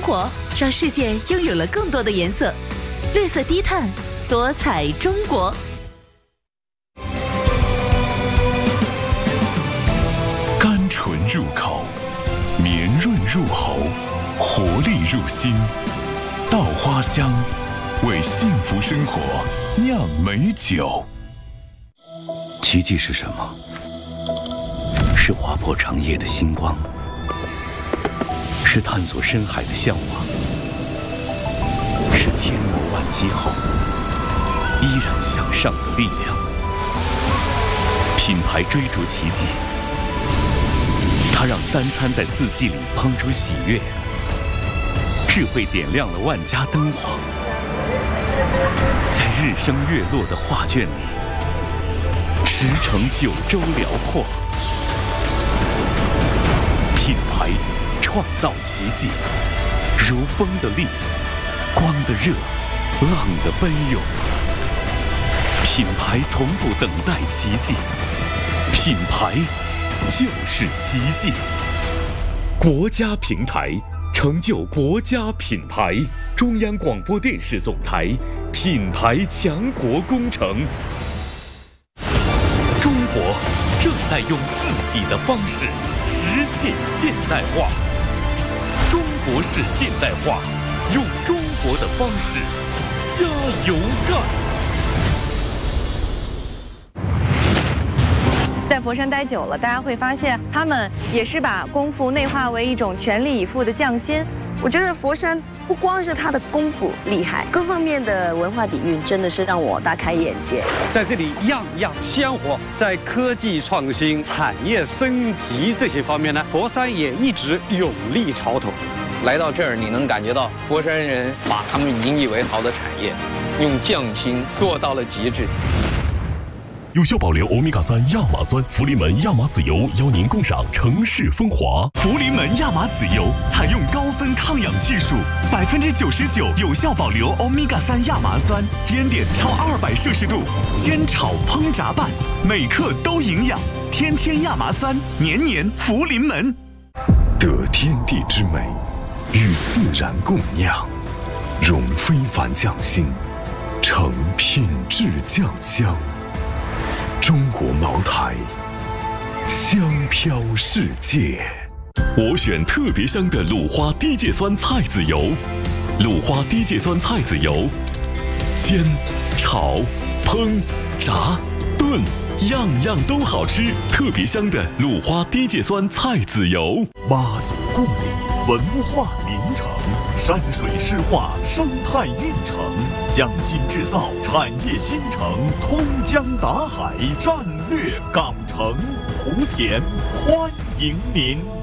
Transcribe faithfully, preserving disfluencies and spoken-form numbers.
活，让世界拥有了更多的颜色。绿色低碳，多彩中国。 甘醇入口，绵润入喉，活力入心。稻花香，为幸福生活酿美酒。 奇迹是什么？是划破长夜的星光，是探索深海的向往，是千磨万击后依然向上的力量。品牌追逐奇迹，它让三餐在四季里烹出喜悦，智慧点亮了万家灯火，在日升月落的画卷里，驰骋九州辽阔。品牌创造奇迹，如风的力，光的热，浪的奔涌。品牌从不等待奇迹，品牌就是奇迹。国家平台，成就国家品牌。中央广播电视总台品牌强国工程。中国正在用自己的方式实现现代化。中国式现代化，用中国的方式加油干。 在佛山待久了，大家会发现他们也是把功夫内化为一种全力以赴的匠心。 我觉得佛山不光是它的功夫厉害，各方面的文化底蕴真的是让我大开眼界。 在这里样样鲜活，在科技创新、产业升级这些方面呢，佛山也一直勇立潮头。 来到这儿，你能感觉到佛山人把他们引以为豪的产业，用匠心做到了极致。 有效保留欧米伽三亚麻酸，福临门亚麻籽油邀您共赏城市风华。 福临门亚麻籽油采用高分抗氧技术，百分之九十九有效保留欧米伽三亚麻酸，烟点超二百摄氏度，煎炒烹炸拌，每克都营养。天天亚麻酸，年年福临门。 得天地之美，与自然共酿，融非凡匠心，成品质酱香。中国茅台，香飘世界。我选特别香的鲁花低芥酸菜籽油，鲁花低芥酸菜籽油，煎、炒、烹、炸、炖，样样都好吃。特别香的鲁花低芥酸菜籽油。 妈祖贡里文化名城，山水诗画生态运城，匠心制造产业新城，通江达海战略港城，莆田欢迎您。